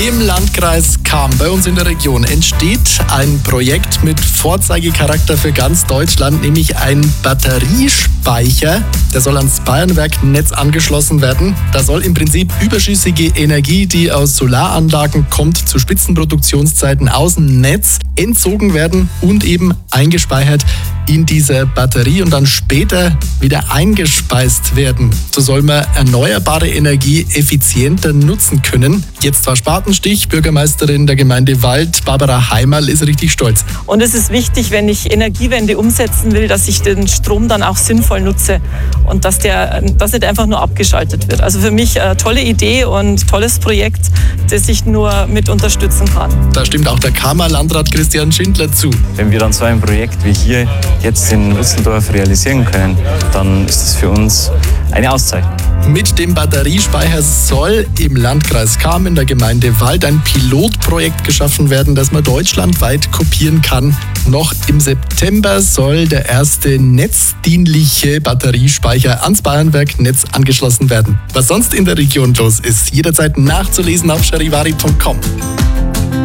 Im Landkreis Cham bei uns in der Region entsteht ein Projekt mit Vorzeigecharakter für ganz Deutschland, nämlich ein Batteriespeicher. Der soll ans Bayernwerk-Netz angeschlossen werden. Da soll im Prinzip überschüssige Energie, die aus Solaranlagen kommt, zu Spitzenproduktionszeiten aus dem Netz entzogen werden und eben eingespeichert in dieser Batterie und dann später wieder eingespeist werden. So soll man erneuerbare Energie effizienter nutzen können. Jetzt war Spatenstich. Bürgermeisterin der Gemeinde Wald, Barbara Heimerl, ist richtig stolz. Und es ist wichtig, wenn ich Energiewende umsetzen will, dass ich den Strom dann auch sinnvoll nutze und dass nicht einfach nur abgeschaltet wird. Also für mich eine tolle Idee und tolles Projekt, das ich nur mit unterstützen kann. Da stimmt auch der Kammerlandrat Christian Schindler zu. Wenn wir dann so ein Projekt wie hier jetzt in Utzendorf realisieren können, dann ist es für uns eine Auszeichnung. Mit dem Batteriespeicher soll im Landkreis Cham in der Gemeinde Wald ein Pilotprojekt geschaffen werden, das man deutschlandweit kopieren kann. Noch im September soll der erste netzdienliche Batteriespeicher ans Bayernwerk-Netz angeschlossen werden. Was sonst in der Region los ist, jederzeit nachzulesen auf charivari.com.